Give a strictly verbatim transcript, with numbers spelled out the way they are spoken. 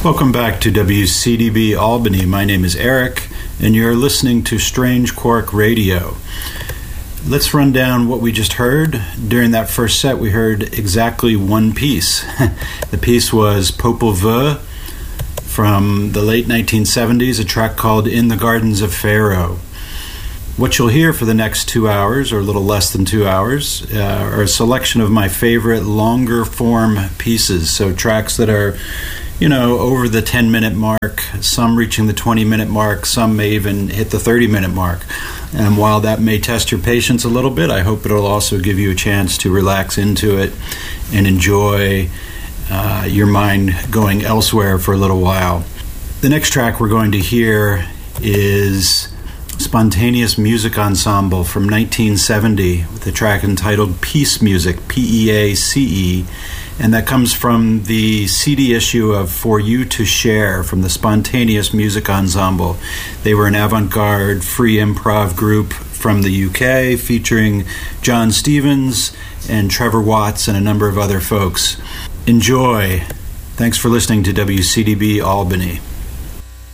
Welcome back to W C D B Albany. My name is Eric, and you're listening to Strange Quark Radio. Let's run down what we just heard. During that first set, we heard exactly one piece. The piece was Popol Vuh from the late nineteen seventies, a track called In the Gardens of Pharaoh. What you'll hear for the next two hours, or a little less than two hours, uh, are a selection of my favorite longer form pieces. So tracks that are, you know, over the ten-minute mark, some reaching the twenty-minute mark, some may even hit the thirty-minute mark. And while that may test your patience a little bit, I hope it'll also give you a chance to relax into it and enjoy uh, your mind going elsewhere for a little while. The next track we're going to hear is Spontaneous Music Ensemble from nineteen seventy, with a track entitled Peace Music, P E A C E, and that comes from the C D issue of For You to Share from the Spontaneous Music Ensemble. They were an avant-garde free improv group from the U K featuring John Stevens and Trevor Watts and a number of other folks. Enjoy. Thanks for listening to W C D B Albany.